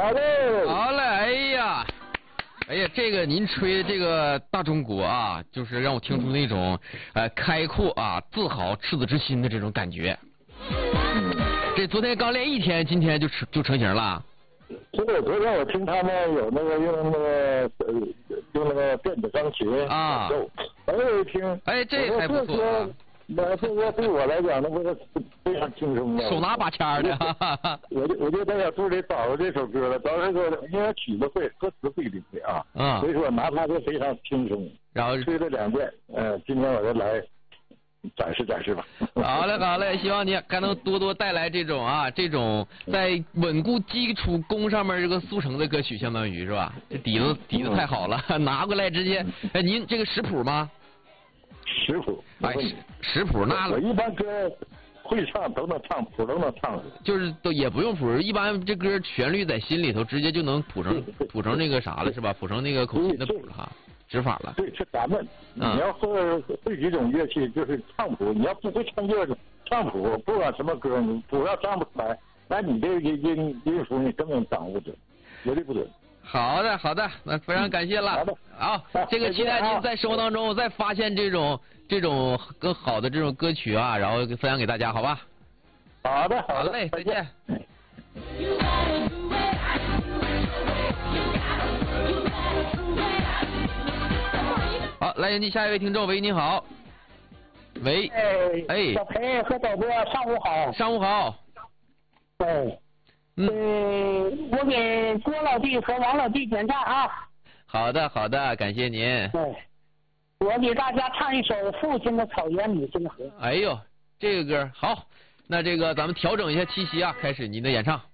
好嘞， 好嘞，哎呀，这个您吹的这个大中国啊，就是让我听出那种开阔啊、自豪、赤子之心的这种感觉。这昨天刚练一天，今天就成型了。 昨天我听他们有那个用那个电子钢琴啊， 哎，一听， 哎，这还不错啊。 那这个对我来讲，那不是非常轻松的， 手拿把掐的。 我就在小肚里找着这首歌了，找这个因为曲子会，歌词不一定会啊。所以说拿它就非常轻松。然后吹了2遍，今天我就来展示吧。 好嘞，希望你还能多带来这种在稳固基础功上面这个速成的歌曲，相当于是吧？这底子太好了，拿过来直接，您这个识谱吗？ 识谱， 哎，识谱那我一般歌会唱都能唱，谱都能唱。 就是也不用谱，一般这歌旋律在心里头，直接就能谱成那个啥了，是吧？谱成那个口琴的谱了哈，指法了。 对，是咱们。你要会几种乐器，就是唱谱。你要不会唱这个唱谱，不管什么歌，你谱要唱不出来，那你这个音符你根本掌握不准，绝对不准。 好的，那非常感谢了。好，这个期待您在生活当中再发现这种更好的这种歌曲啊，然后分享给大家，好吧？ 好的， 好嘞，再见。好，来迎接下一位听众，喂，你好。喂。哎。 小裴和导播，上午好。 上午好。 对。我给郭老弟和王老弟点赞啊！ 好的，感谢您。 对，我给大家唱一首《父亲的草原女真河》。 哎呦，这个歌好，那这个咱们调整一下气息啊，开始您的演唱。